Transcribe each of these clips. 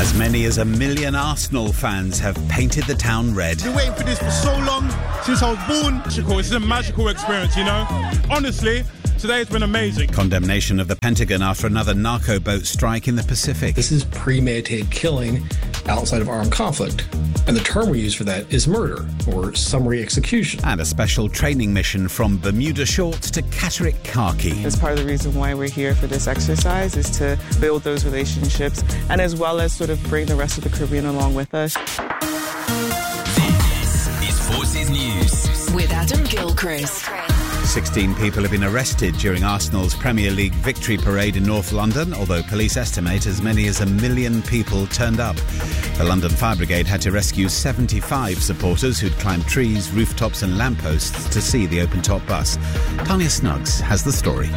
As many as 1 million Arsenal fans have painted the town red. I've been waiting for this for so long, since I was born. It's a magical experience, you know. Honestly, today has been amazing. Condemnation of the Pentagon after another narco boat strike in the Pacific. This is premeditated killing outside of armed conflict. And the term we use for that is murder, or summary execution. And a special training mission from Bermuda Shorts to Catterick Khaki. That's part of the reason why we're here for this exercise, is to build those relationships and as well as sort of bring the rest of the Caribbean along with us. This is Forces News with Adam Gilchrist. 16 people have been arrested during Arsenal's Premier League victory parade in North London, although police estimate as many as 1 million people turned up. The London Fire Brigade had to rescue 75 supporters who'd climbed trees, rooftops and lampposts to see the open-top bus. Tanya Snuggs has the story.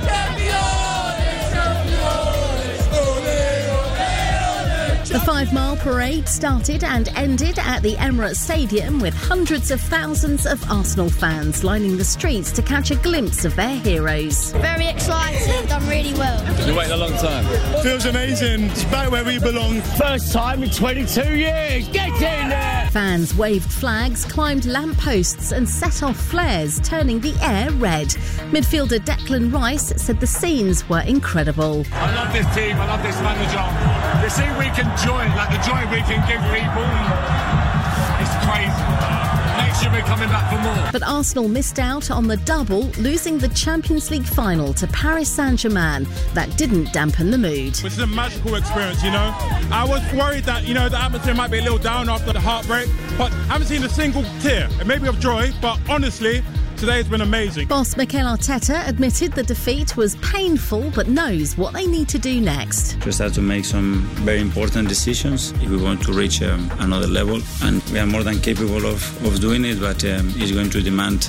The 5-mile parade started and ended at the Emirates Stadium with hundreds of thousands of Arsenal fans lining the streets to catch a glimpse of their heroes. Very excited, done really well. Been waiting a long time. Feels amazing. It's back where we belong. First time in 22 years. Get in there! Fans waved flags, climbed lampposts and set off flares, turning the air red. Midfielder Declan Rice said the scenes were incredible. I love this team. I love this manager. You see, we can joy, like the joy we can give people. It's crazy. Next year we're coming back for more. But Arsenal missed out on the double, losing the Champions League final to Paris Saint-Germain. That didn't dampen the mood. Which is a magical experience, you know. I was worried that, you know, the atmosphere might be a little down after the heartbreak, but I haven't seen a single tear. It may be of joy, but honestly, today has been amazing. Boss Mikel Arteta admitted the defeat was painful, but knows what they need to do next. Just have to make some very important decisions if we want to reach another level. And we are more than capable of doing it, but it's going to demand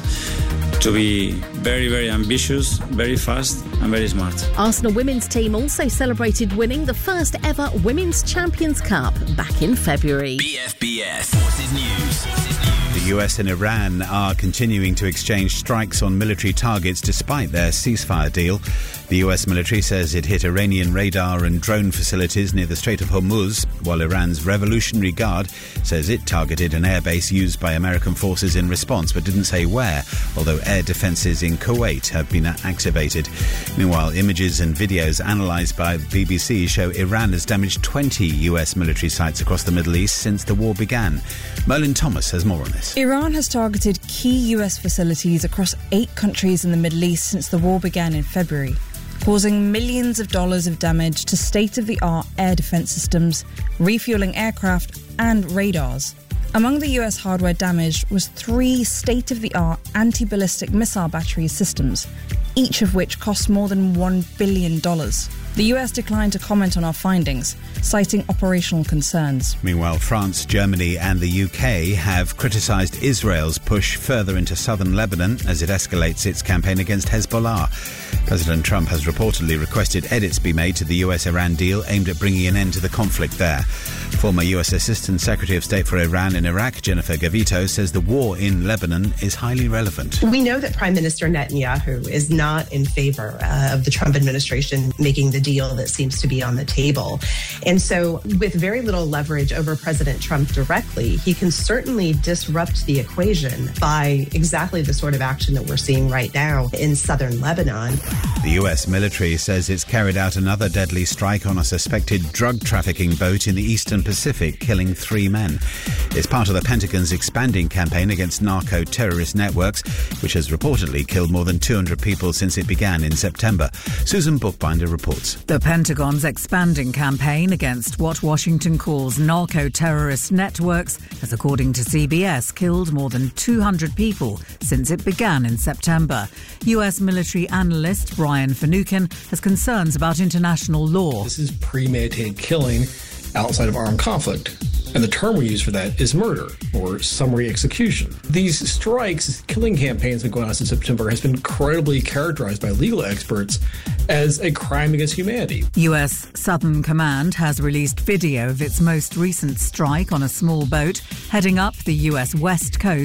to be very, very ambitious, very fast and very smart. Arsenal women's team also celebrated winning the first ever Women's Champions Cup back in February. BFBS Forces News. The US and Iran are continuing to exchange strikes on military targets despite their ceasefire deal. The US military says it hit Iranian radar and drone facilities near the Strait of Hormuz, while Iran's Revolutionary Guard says it targeted an airbase used by American forces in response, but didn't say where, although air defences in Kuwait have been activated. Meanwhile, images and videos analysed by the BBC show Iran has damaged 20 US military sites across the Middle East since the war began. Merlin Thomas has more on this. Iran has targeted key US facilities across 8 countries in the Middle East since the war began in February, causing millions of dollars of damage to state-of-the-art air defense systems, refueling aircraft and radars. Among the US hardware damaged was 3 state-of-the-art anti-ballistic missile battery systems, each of which cost more than $1 billion. The US declined to comment on our findings, citing operational concerns. Meanwhile, France, Germany and the UK have criticised Israel's push further into southern Lebanon as it escalates its campaign against Hezbollah. President Trump has reportedly requested edits be made to the US-Iran deal aimed at bringing an end to the conflict there. Former US Assistant Secretary of State for Iran and Iraq, Jennifer Gavito, says the war in Lebanon is highly relevant. We know that Prime Minister Netanyahu is not in favor of the Trump administration making the deal that seems to be on the table. And so with very little leverage over President Trump directly, he can certainly disrupt the equation by exactly the sort of action that we're seeing right now in southern Lebanon. The US military says it's carried out another deadly strike on a suspected drug trafficking boat in the eastern Pacific, killing 3 men. It's part of the Pentagon's expanding campaign against narco-terrorist networks, which has reportedly killed more than 200 people since it began in September. Susan Bookbinder reports. The Pentagon's expanding campaign against what Washington calls narco-terrorist networks has, according to CBS, killed more than 200 people since it began in September. US military analyst Brian Finucane has concerns about international law. This is premeditated killing outside of armed conflict. And the term we use for that is murder, or summary execution. These strikes, killing campaigns that have been going on since September, has been incredibly characterized by legal experts as a crime against humanity. US Southern Command has released video of its most recent strike on a small boat heading up the US West Coast,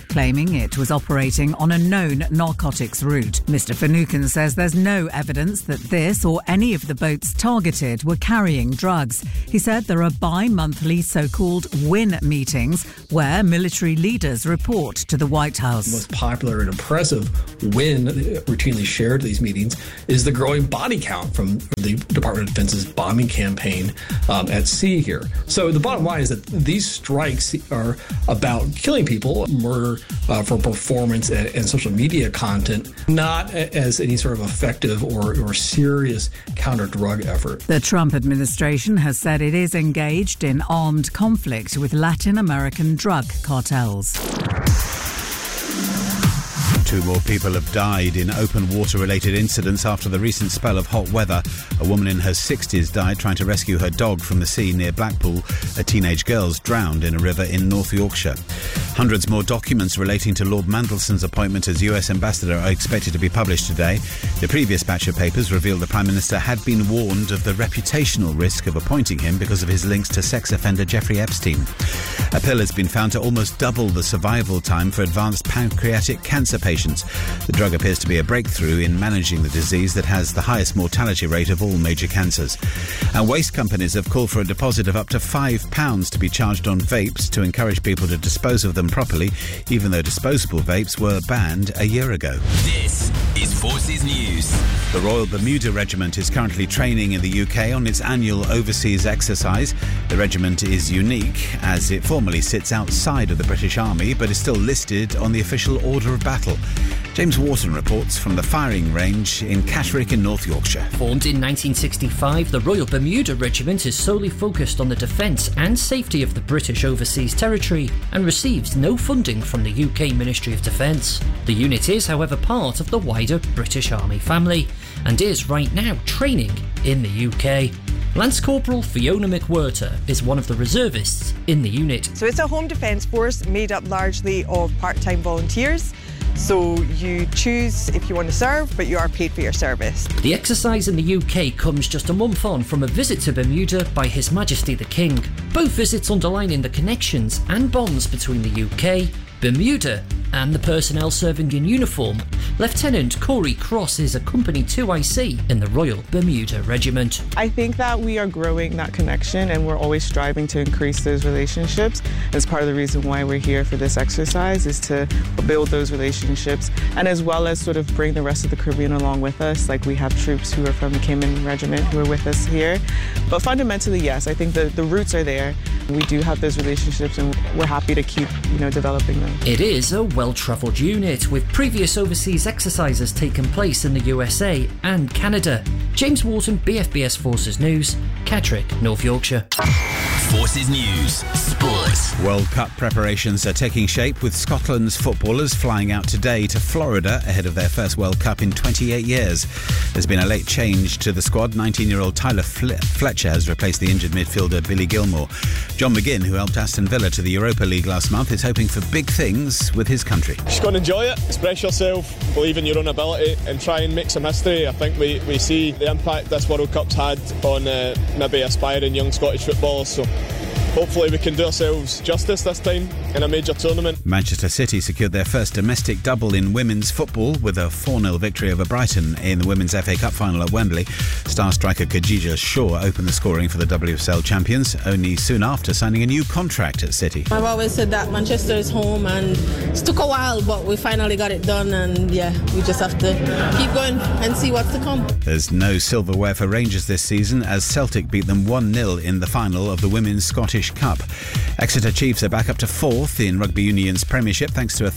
claiming it was operating on a known narcotics route. Mr. Finucane says there's no evidence that this or any of the boats targeted were carrying drugs. He said there are bi-monthly so-called WIN meetings where military leaders report to the White House. The most popular and impressive win routinely shared at these meetings is the growing body count from the Department of Defense's bombing campaign at sea here. So the bottom line is that these strikes are about killing people, murder for performance and social media content, not as any sort of effective or serious counter-drug effort. The Trump administration has said it is engaged in armed conflict with Latin American drug cartels. 2 more people have died in open water-related incidents after the recent spell of hot weather. A woman in her 60s died trying to rescue her dog from the sea near Blackpool. A teenage girl's drowned in a river in North Yorkshire. Hundreds more documents relating to Lord Mandelson's appointment as US ambassador are expected to be published today. The previous batch of papers revealed the Prime Minister had been warned of the reputational risk of appointing him because of his links to sex offender Jeffrey Epstein. A pill has been found to almost double the survival time for advanced pancreatic cancer patients. The drug appears to be a breakthrough in managing the disease that has the highest mortality rate of all major cancers. And waste companies have called for a deposit of up to £5 to be charged on vapes to encourage people to dispose of them properly, even though disposable vapes were banned a year ago. This is Forces News. The Royal Bermuda Regiment is currently training in the UK on its annual overseas exercise. The regiment is unique as it formally sits outside of the British Army but is still listed on the official order of battle. James Wharton reports from the firing range in Catterick in North Yorkshire. Formed in 1965, the Royal Bermuda Regiment is solely focused on the defence and safety of the British overseas territory and receives no funding from the UK Ministry of Defence. The unit is, however, part of the wider British Army family and is right now training in the UK. Lance Corporal Fiona McWhirter is one of the reservists in the unit. So it's a home defence force made up largely of part-time volunteers. So you choose if you want to serve, but you are paid for your service. The exercise in the UK comes just a month on from a visit to Bermuda by His Majesty the King. Both visits underlining the connections and bonds between the UK, Bermuda and the personnel serving in uniform. Lieutenant Corey Cross is a Company 2IC in the Royal Bermuda Regiment. I think that we are growing that connection and we're always striving to increase those relationships. As part of the reason why we're here for this exercise is to build those relationships and as well as sort of bring the rest of the Caribbean along with us. Like we have troops who are from the Cayman Regiment who are with us here. But fundamentally, yes, I think the roots are there. We do have those relationships and we're happy to keep, developing them. It is a well-travelled unit with previous overseas exercises taking place in the USA and Canada. James Wharton, BFBS Forces News, Catterick, North Yorkshire. Forces News, Sports. World Cup preparations are taking shape with Scotland's footballers flying out today to Florida ahead of their first World Cup in 28 years. There's been a late change to the squad. 19-year-old Tyler Fletcher has replaced the injured midfielder Billy Gilmore. John McGinn, who helped Aston Villa to the Europa League last month, is hoping for big things with his country. Just go and enjoy it, express yourself, believe in your own ability and try and make some history. I think we see the impact this World Cup's had on maybe aspiring young Scottish footballers, so hopefully we can do ourselves justice this time in a major tournament. Manchester City secured their first domestic double in women's football with a 4-0 victory over Brighton in the Women's FA Cup final at Wembley. Star striker Khadija Shaw opened the scoring for the WSL champions, only soon after signing a new contract at City. I've always said that Manchester is home and it took a while, but we finally got it done and we just have to keep going and see what's to come. There's no silverware for Rangers this season as Celtic beat them 1-0 in the final of the Women's Scottish Cup. Exeter Chiefs are back up to 4th in Rugby Union's Premiership thanks to a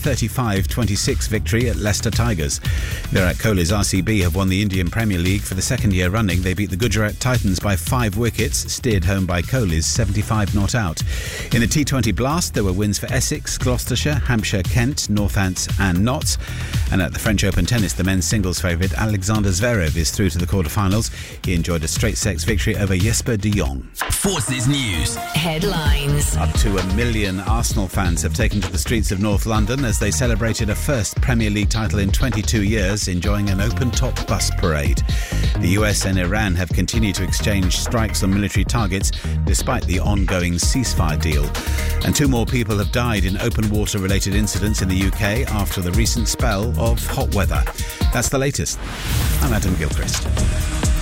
35-26 victory at Leicester Tigers. Virat Kohli's RCB have won the Indian Premier League for the second year running. They beat the Gujarat Titans by 5 wickets, steered home by Kohli's 75 not out. In the T20 Blast, there were wins for Essex, Gloucestershire, Hampshire, Kent, Northants and Notts. And at the French Open tennis, the men's singles favourite Alexander Zverev is through to the quarterfinals. He enjoyed a straight-sets victory over Jesper de Jong. Forces News. Head headlines. Up to 1 million Arsenal fans have taken to the streets of North London as they celebrated a first Premier League title in 22 years, enjoying an open-top bus parade. The US and Iran have continued to exchange strikes on military targets despite the ongoing ceasefire deal. And 2 more people have died in open water-related incidents in the UK after the recent spell of hot weather. That's the latest. I'm Adam Gilchrist.